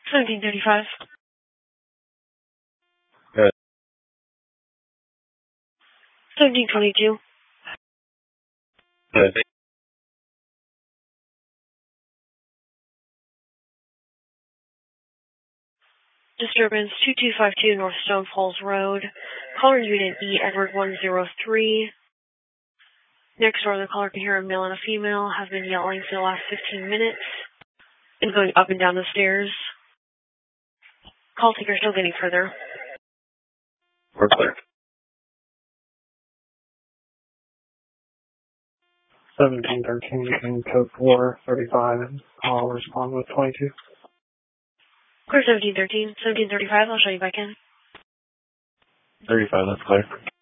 1735. Good. 1722. Good. Disturbance 2252 North Stone Falls Road. Caller unit E, Edward 103. Next door, the caller can hear a male and a female have been yelling for the last 15 minutes and going up and down the stairs. Call taker still getting further. We're clear. 1713 code 435. I'll respond with 22. Clear 1713. 1735, I'll show you back in. 35, that's clear.